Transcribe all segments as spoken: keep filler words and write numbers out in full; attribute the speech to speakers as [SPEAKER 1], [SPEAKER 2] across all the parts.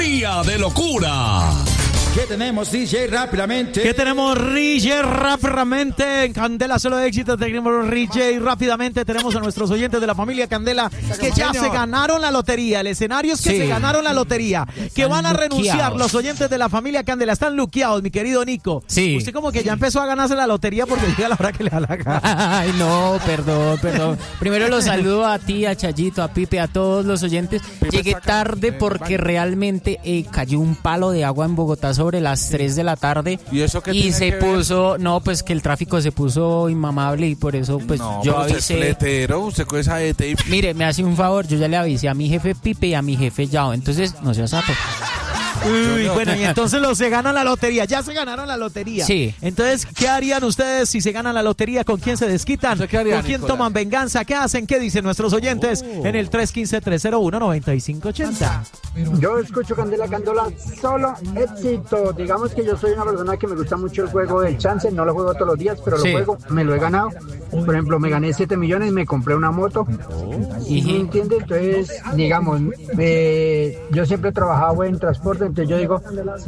[SPEAKER 1] Día de Locura.
[SPEAKER 2] ¿Qué tenemos, D J, rápidamente?
[SPEAKER 3] ¿Qué tenemos, D J, rápidamente? En Candela Solo Éxito tenemos D J rápidamente. Tenemos a nuestros oyentes de la familia Candela que ya se ganaron la lotería. El escenario es que sí. se ganaron la lotería. Están que van a renunciar luqueados. Los oyentes de la familia Candela. Están luqueados, mi querido Nico.
[SPEAKER 4] Sí.
[SPEAKER 3] Usted como que ya empezó a ganarse la lotería porque llega la hora que le da la gana.
[SPEAKER 4] Ay, no, perdón, perdón. Primero los saludo a ti, a Chayito, a Pipe, a todos los oyentes. Llegué tarde porque realmente eh, cayó un palo de agua en Bogotá sobre las tres de la tarde
[SPEAKER 5] y eso que
[SPEAKER 4] y se puso, no, pues que el tráfico se puso inmamable y por eso pues
[SPEAKER 5] no,
[SPEAKER 4] yo
[SPEAKER 5] avisé.
[SPEAKER 4] avisé.
[SPEAKER 5] Usted, usted con esa E T I.
[SPEAKER 4] Mire, me hace un favor, yo ya le avisé a mi jefe Pipe y a mi jefe Yao, entonces no seas sapo.
[SPEAKER 3] Uy, bueno, y entonces los se ganan la lotería. Ya se ganaron la lotería.
[SPEAKER 4] Sí.
[SPEAKER 3] Entonces, ¿qué harían ustedes si se ganan la lotería? ¿Con quién se desquitan?
[SPEAKER 5] ¿Qué haría,
[SPEAKER 3] ¿Con quién
[SPEAKER 5] Nicolás?
[SPEAKER 3] toman venganza? ¿Qué hacen? ¿Qué dicen nuestros oyentes
[SPEAKER 5] Oh.
[SPEAKER 3] en el tres uno cinco, tres cero uno, nueve cinco ocho cero?
[SPEAKER 6] Yo escucho Candela Candela, solo éxito. Digamos que yo soy una persona que me gusta mucho el juego del chance. No lo juego todos los días, pero
[SPEAKER 4] Sí.
[SPEAKER 6] lo juego. Me lo he ganado. Por ejemplo, me gané siete millones y me compré una moto. ¿Y me entiende? Entonces, digamos, eh, yo siempre he trabajado en transporte. Entonces yo digo,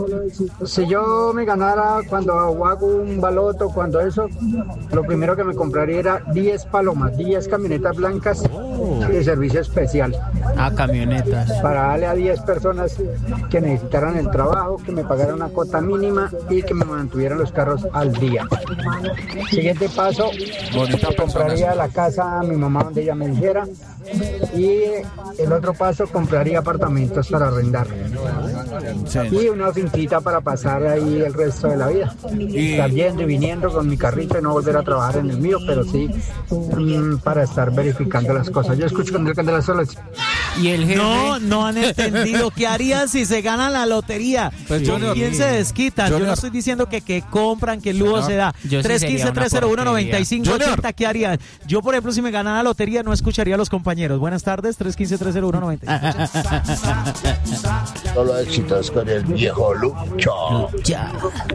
[SPEAKER 6] si yo me ganara cuando hago un baloto, cuando eso, lo primero que me compraría era diez palomas, diez camionetas blancas de servicio especial.
[SPEAKER 4] Ah, camionetas.
[SPEAKER 6] Para darle a diez personas que necesitaran el trabajo, que me pagaran una cuota mínima y que me mantuvieran los carros al día. Siguiente paso,
[SPEAKER 5] Bonita
[SPEAKER 6] compraría
[SPEAKER 5] persona.
[SPEAKER 6] la casa a mi mamá donde ella me dijera. Y el otro paso, compraría apartamentos para arrendar.
[SPEAKER 5] Sí.
[SPEAKER 6] Y una finquita para pasar ahí el resto de la vida.
[SPEAKER 5] Y-
[SPEAKER 6] Estar yendo y viniendo con mi carrito y no volver a trabajar en el mío, pero sí mm, para estar verificando las cosas. Yo escucho Candela Candela solo.
[SPEAKER 4] Y el jefe.
[SPEAKER 3] No, no han entendido. ¿Qué harían si se ganan la lotería?
[SPEAKER 5] Pues,
[SPEAKER 3] ¿Con
[SPEAKER 5] Junior,
[SPEAKER 3] quién se desquitan? Yo
[SPEAKER 5] Junior.
[SPEAKER 3] no estoy diciendo que, que compran, que lujo
[SPEAKER 5] Señor,
[SPEAKER 3] se da.
[SPEAKER 4] yo sí
[SPEAKER 3] tres uno
[SPEAKER 4] sería
[SPEAKER 3] cinco,
[SPEAKER 4] una
[SPEAKER 3] tres cero uno, nueve cinco ocho cero.
[SPEAKER 5] Junior.
[SPEAKER 3] ¿Qué harían? Yo, por ejemplo, si me ganara la lotería, no escucharía a los compañeros. Buenas tardes, tres uno cinco, tres cero uno, nueve cinco.
[SPEAKER 7] Solo éxitos con el viejo Lucho.
[SPEAKER 4] Ya.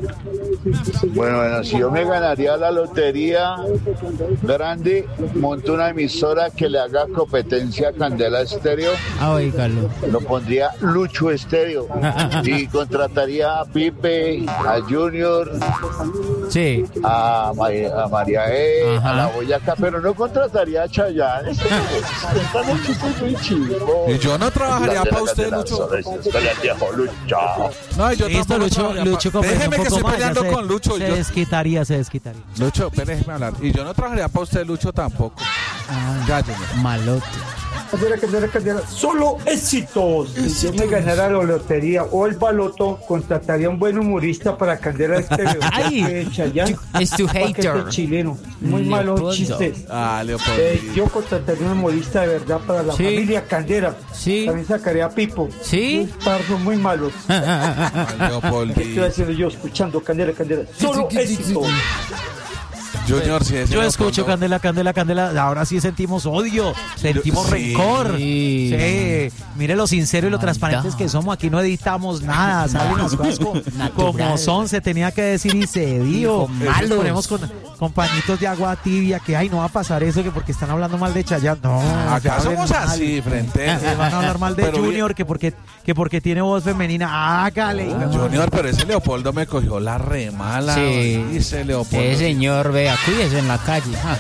[SPEAKER 7] Bueno, bueno, si yo me ganaría la lotería grande, monto una emisora que le haga competencia a Candela Estéreo,
[SPEAKER 4] Ah, oígalo.
[SPEAKER 7] lo pondría Lucho Estéreo y contrataría a Pipe, a Junior,
[SPEAKER 4] Sí.
[SPEAKER 7] a, Ma- a María E,
[SPEAKER 4] Ajá.
[SPEAKER 7] a la Boyacá, pero no contrataría a Chayanne. Están los chistes muy chivos.
[SPEAKER 5] Y yo no trabajaría
[SPEAKER 7] Candela,
[SPEAKER 5] para usted,
[SPEAKER 7] Candela,
[SPEAKER 5] Lucho.
[SPEAKER 7] solo éxitos con el viejo Lucho.
[SPEAKER 5] No, yo
[SPEAKER 3] Listo,
[SPEAKER 5] tampoco
[SPEAKER 3] Lucho,
[SPEAKER 5] trabajaría
[SPEAKER 3] Lucho,
[SPEAKER 5] pa-
[SPEAKER 3] comprende
[SPEAKER 5] Déjeme
[SPEAKER 3] un
[SPEAKER 5] que
[SPEAKER 3] poco
[SPEAKER 5] estoy
[SPEAKER 3] más, ya
[SPEAKER 5] peleando
[SPEAKER 3] se-
[SPEAKER 5] con Lucho.
[SPEAKER 3] Se
[SPEAKER 5] Yo-
[SPEAKER 3] desquitaría, se desquitaría.
[SPEAKER 5] Lucho, déjeme hablar. Y yo no trabajaría para usted, Lucho, tampoco.
[SPEAKER 4] Ah,
[SPEAKER 5] Ya, Junior.
[SPEAKER 4] malote.
[SPEAKER 6] Candela, Candela, Candela, solo éxitos. Si yo me ganara la lotería o el baloto, contrataría un buen humorista para Candela Estéreo.
[SPEAKER 4] Ay,
[SPEAKER 6] Eh, Chayanne,
[SPEAKER 4] es tu
[SPEAKER 6] paquete
[SPEAKER 4] hater.
[SPEAKER 6] chileno. Muy
[SPEAKER 4] Leopoldo.
[SPEAKER 6] malos chistes.
[SPEAKER 5] Ah, Leopoldo.
[SPEAKER 6] Eh, yo contrataría un humorista de verdad para la
[SPEAKER 4] Sí.
[SPEAKER 6] familia Candela.
[SPEAKER 4] Sí.
[SPEAKER 6] También sacaría a Pipo.
[SPEAKER 4] Sí.
[SPEAKER 6] Unos pardos muy malos.
[SPEAKER 5] Ay, Leopoldo.
[SPEAKER 6] ¿Qué estoy haciendo yo escuchando Candela, Candela? Solo éxitos.
[SPEAKER 5] Junior, sí es
[SPEAKER 3] Yo
[SPEAKER 5] Leopoldo.
[SPEAKER 3] escucho Candela, Candela, Candela. Ahora sí sentimos odio, sentimos
[SPEAKER 5] Sí.
[SPEAKER 3] rencor.
[SPEAKER 4] Sí.
[SPEAKER 3] Sí. Mire lo sincero y lo
[SPEAKER 4] Maldad.
[SPEAKER 3] transparentes que somos. Aquí no editamos nada. Salen las cosas co-
[SPEAKER 4] Natural.
[SPEAKER 3] como son. Se tenía que decir y se dio.
[SPEAKER 4] Con
[SPEAKER 3] Entonces
[SPEAKER 4] malos.
[SPEAKER 3] ponemos con, con pañitos de agua tibia. Que ay, no va a pasar eso. Que porque están hablando mal de Chayanne. No.
[SPEAKER 5] Acá
[SPEAKER 3] ya hablen
[SPEAKER 5] somos
[SPEAKER 3] mal.
[SPEAKER 5] así, frente.
[SPEAKER 3] Eh, Van a hablar mal de
[SPEAKER 5] Pero
[SPEAKER 3] Junior. Que porque, que porque tiene voz femenina. Hágale.
[SPEAKER 5] bien, Junior, pero ese Leopoldo me cogió la remala.
[SPEAKER 4] Sí.
[SPEAKER 5] Dice Leopoldo.
[SPEAKER 4] Eh, señor, vea, cuídese en la calle. Ah.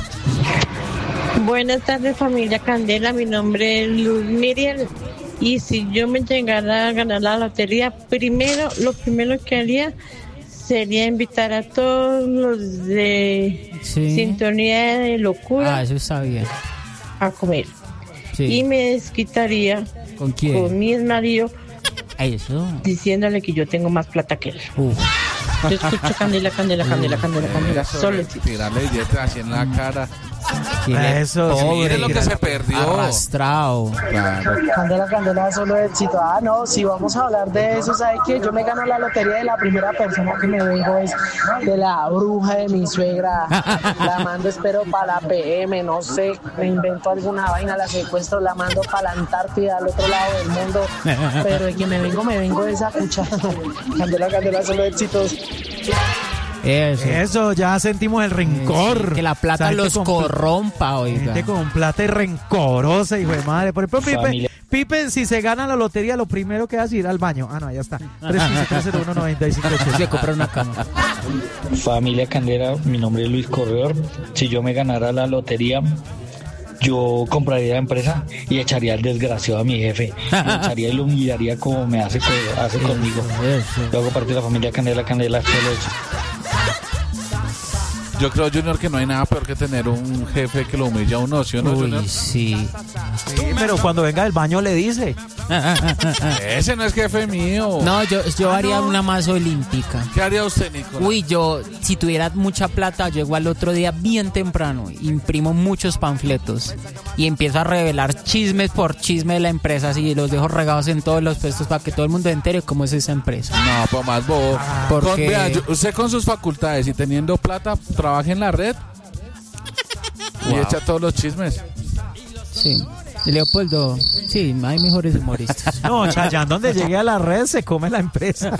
[SPEAKER 8] Buenas tardes, familia Candela. Mi nombre es Luz Miriam. Y si yo me llegara a ganar la lotería, primero, lo primero que haría sería invitar a todos los de
[SPEAKER 4] Sí.
[SPEAKER 8] Sintonía de Locura
[SPEAKER 4] Ah, eso está bien.
[SPEAKER 8] a comer.
[SPEAKER 4] Sí.
[SPEAKER 8] Y me desquitaría
[SPEAKER 4] ¿Con quién?
[SPEAKER 8] con mi exmarido
[SPEAKER 4] Eso.
[SPEAKER 8] diciéndole que yo tengo más plata que él.
[SPEAKER 4] Uf.
[SPEAKER 8] Yo escucho Candela, Candela, Candela, Candela, Candela.
[SPEAKER 5] Eso,
[SPEAKER 8] Solo
[SPEAKER 5] tirarle billetes así en la cara.
[SPEAKER 4] Chile
[SPEAKER 3] Eso, sí,
[SPEAKER 4] pobre,
[SPEAKER 5] mire lo que se perdió.
[SPEAKER 4] arrastrado.
[SPEAKER 5] Claro.
[SPEAKER 9] Candela, Candela, solo éxito. Ah, no, si vamos a hablar de eso, ¿sabe qué? Yo me gano la lotería de la primera persona que me vengo es de la bruja de mi suegra. La mando, espero, para la P M, no sé, me invento alguna vaina, la secuestro, la mando para la Antártida, al otro lado del mundo. Pero de que me vengo, me vengo de esa cucha. Candela, Candela, solo éxitos.
[SPEAKER 4] Eso.
[SPEAKER 3] Eso, ya sentimos el rencor.
[SPEAKER 4] Sí, que la plata
[SPEAKER 3] Esa gente
[SPEAKER 4] los
[SPEAKER 3] con-
[SPEAKER 4] corrompa, oiga.
[SPEAKER 3] Gente con plata y rencorosa, hijo de madre. Por ejemplo, Pipe,
[SPEAKER 10] Familia.
[SPEAKER 3] Pipe, si se gana la lotería, lo primero que hace es ir al baño. Ah, no, ya está. tres uno cinco, tres cero uno, nueve cinco ocho.
[SPEAKER 4] Se compra una cama.
[SPEAKER 10] Familia Candela, mi nombre es Luis Corredor. Si yo me ganara la lotería, yo compraría la empresa y echaría al desgraciado a mi jefe. Lo echaría y lo humillaría como me hace, hace conmigo. Yo hago parte de la familia Candela, Candela, solo eso.
[SPEAKER 5] Yo creo, Junior, que no hay nada peor que tener un jefe que lo humilla a uno, ¿sí o no,
[SPEAKER 4] Uy,
[SPEAKER 5] Junior?
[SPEAKER 4] sí.
[SPEAKER 3] Sí, pero cuando venga del baño le dice.
[SPEAKER 5] Ese no es jefe mío.
[SPEAKER 4] No, yo, yo
[SPEAKER 3] Ah,
[SPEAKER 4] haría
[SPEAKER 3] no.
[SPEAKER 4] una más olímpica.
[SPEAKER 5] ¿Qué haría usted, Nicolás?
[SPEAKER 4] Uy, yo, si tuviera mucha plata, llego al otro día bien temprano, imprimo muchos panfletos y empiezo a revelar chismes por chisme de la empresa, así los dejo regados en todos los puestos para que todo el mundo entere cómo es esa empresa.
[SPEAKER 5] No, pues más bobo.
[SPEAKER 4] Porque-
[SPEAKER 5] Con- vea, yo- usted con sus facultades y teniendo plata, trabaja en la red y
[SPEAKER 4] Wow.
[SPEAKER 5] echa todos los chismes.
[SPEAKER 4] Sí. Leopoldo, sí, hay mejores humoristas.
[SPEAKER 3] No, Chayanne, donde llegue a la red se come la empresa.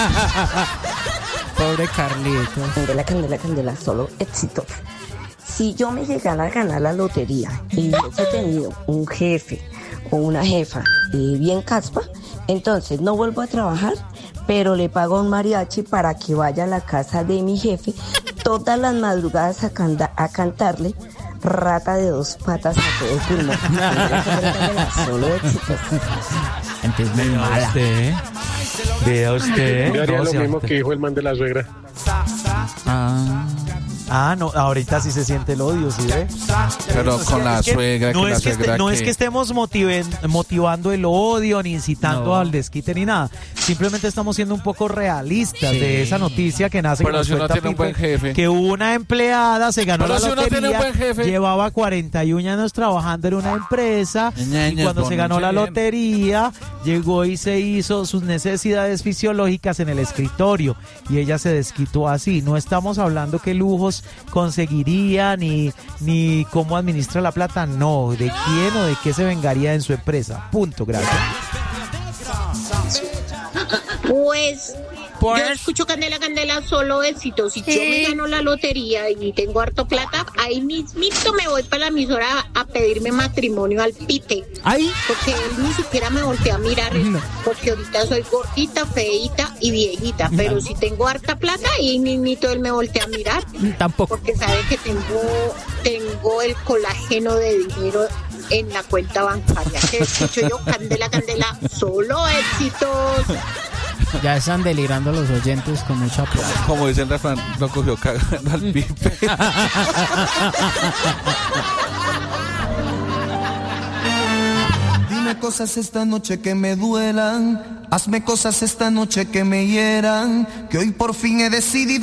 [SPEAKER 4] Pobre Carlitos.
[SPEAKER 11] Candela, candela, candela, solo éxito. Si yo me llegara a ganar la lotería y hubiese tenido un jefe o una jefa eh, bien caspa, entonces no vuelvo a trabajar, pero le pago a un mariachi para que vaya a la casa de mi jefe todas las madrugadas a, canta- a cantarle Rata de dos patas a todo pulmón. Candela, candela, candela, solo éxitos.
[SPEAKER 4] Entonces muy
[SPEAKER 3] Vea
[SPEAKER 4] mala.
[SPEAKER 3] usted. Vea usted.
[SPEAKER 12] Yo haría
[SPEAKER 3] No,
[SPEAKER 12] lo
[SPEAKER 3] sí,
[SPEAKER 12] mismo
[SPEAKER 3] usted.
[SPEAKER 12] que dijo el man de la suegra.
[SPEAKER 4] Ah.
[SPEAKER 3] Ah, no, ahorita sí se siente el odio, ¿sí ve?
[SPEAKER 5] Pero con la
[SPEAKER 3] Es que
[SPEAKER 5] suegra,
[SPEAKER 3] no
[SPEAKER 5] que la
[SPEAKER 3] es que,
[SPEAKER 5] suegra
[SPEAKER 3] este- no
[SPEAKER 5] que-
[SPEAKER 3] es que estemos motiven- motivando el odio ni incitando
[SPEAKER 4] No.
[SPEAKER 3] al desquite ni nada. Simplemente estamos siendo un poco realistas
[SPEAKER 4] Sí.
[SPEAKER 3] de esa noticia que nace
[SPEAKER 5] Pero
[SPEAKER 3] que nos
[SPEAKER 5] si uno
[SPEAKER 3] cuenta
[SPEAKER 5] tiene un
[SPEAKER 3] Pipe,
[SPEAKER 5] buen jefe.
[SPEAKER 3] que una empleada se ganó
[SPEAKER 5] Pero
[SPEAKER 3] la
[SPEAKER 5] si uno tiene un
[SPEAKER 3] lotería,
[SPEAKER 5] buen jefe.
[SPEAKER 3] llevaba cuarenta y un años trabajando en una empresa
[SPEAKER 5] Ña,
[SPEAKER 3] y
[SPEAKER 5] ña,
[SPEAKER 3] cuando se ganó la
[SPEAKER 5] pronuncie bien.
[SPEAKER 3] lotería llegó y se hizo sus necesidades fisiológicas en el escritorio y ella se desquitó así. No estamos hablando qué lujos conseguiría ni, ni cómo administra la plata, no, de quién o de qué se vengaría en su empresa. Punto, gracias.
[SPEAKER 13] Pues
[SPEAKER 4] Pues-
[SPEAKER 13] yo escucho Candela, Candela, solo éxito. Si yo me gano la lotería y tengo harto plata, ahí mismito me voy para la emisora a, a pedirme matrimonio al Pipe.
[SPEAKER 4] Ay,
[SPEAKER 13] Porque él ni siquiera me voltea a mirar, porque ahorita soy gordita, feíta y viejita. Pero si tengo harta plata, ahí mismito él me voltea a mirar.
[SPEAKER 4] tampoco.
[SPEAKER 13] Porque sabe que tengo, tengo el colágeno de dinero en la cuenta bancaria. Que escucho yo, Candela, Candela, solo éxitos.
[SPEAKER 4] Ya están delirando los oyentes con mucha plata.
[SPEAKER 5] Como dice el refrán, lo cogió cagando al Pipe.
[SPEAKER 14] Dime cosas esta noche que me duelan, hazme cosas esta noche que me hieran, que hoy por fin he decidido